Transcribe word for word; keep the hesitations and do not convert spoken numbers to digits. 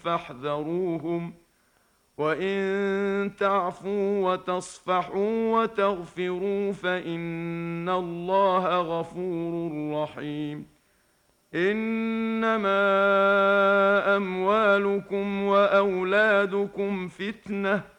فاحذروهم، وإن تعفوا وتصفحوا وتغفروا فإن الله غفور رحيم. إنما أموالكم وأولادكم فتنة،